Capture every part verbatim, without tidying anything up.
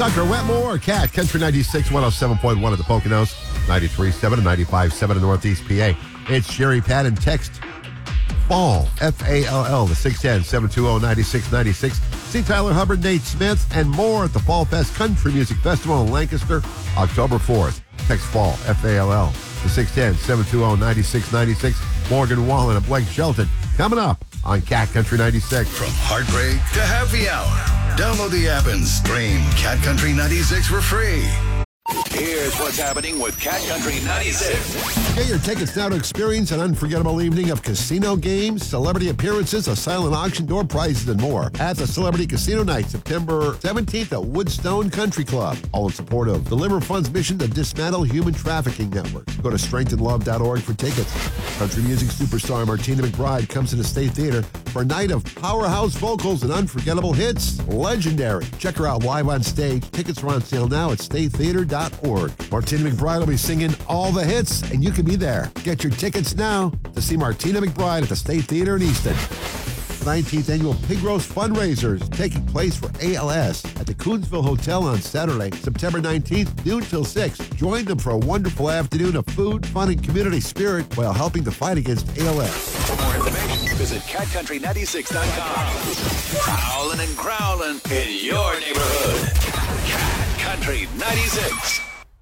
Tucker Wetmore, Cat Country ninety-six, one oh seven point one at the Poconos, ninety-three point seven and ninety-five point seven in Northeast P A. It's Jerry Patton. Text FALL, F A L L, the six one zero, seven two zero, nine six nine six. See Tyler Hubbard, Nate Smith, and more at the Fall Fest Country Music Festival in Lancaster, October fourth. Text FALL, F A L L, the six one zero, seven two zero, nine six nine six. Morgan Wallen and Blake Shelton coming up on Cat Country ninety-six. From heartbreak to happy hour, download the app and stream Cat Country ninety-six for free. Here's what's happening with Cat Country ninety-six. Get your tickets now to experience an unforgettable evening of casino games, celebrity appearances, a silent auction, door prizes, and more at the Celebrity Casino Night, September seventeenth at Woodstone Country Club. All in support of the Liver Fund's mission to dismantle human trafficking network. Go to strength and love dot org for tickets. Country music superstar Martina McBride comes into State Theater for a night of powerhouse vocals and unforgettable hits. Legendary. Check her out live on stage. Tickets are on sale now at state theater dot org. Martina McBride will be singing all the hits, and you can be there. Get your tickets now to see Martina McBride at the State Theater in Easton. The nineteenth annual Pig Roast fundraiser is taking place for A L S at the Coonsville Hotel on Saturday, September nineteenth, noon till six. Join them for a wonderful afternoon of food, fun, and community spirit while helping to fight against A L S. For more information, visit cat country ninety-six dot com. Prowling and growling in your neighborhood. Cat Country ninety-six.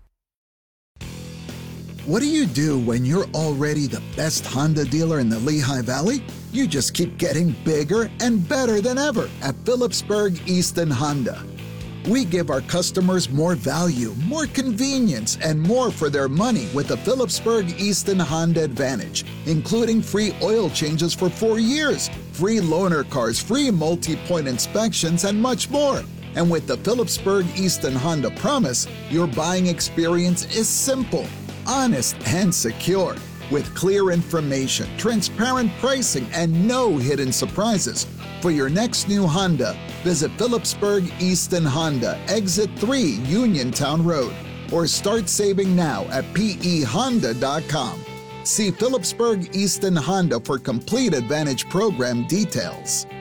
What do you do when you're already the best Honda dealer in the Lehigh Valley? You just keep getting bigger and better than ever at Phillipsburg Easton Honda. We give our customers more value, more convenience, and more for their money with the Phillipsburg Easton Honda Advantage, including free oil changes for four years, free loaner cars, free multi-point inspections, and much more. And with the Phillipsburg Easton Honda Promise, your buying experience is simple, honest, and secure. With clear information, transparent pricing, and no hidden surprises. For your next new Honda, visit Phillipsburg Easton Honda, Exit three, Uniontown Road, or start saving now at P E honda dot com. See Phillipsburg Easton Honda for complete Advantage program details.